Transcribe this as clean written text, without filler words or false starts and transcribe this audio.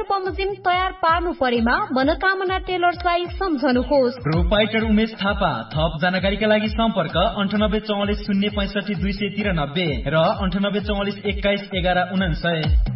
बमोजिम तयार पार्नु परेमा मनोकामना टेलर्सलाई सम्झनुहोस्। प्रोपाइटर उमेश थापा। थप जानकारीका लागि सम्पर्क 9844 065 293 र 9844 21 11 99।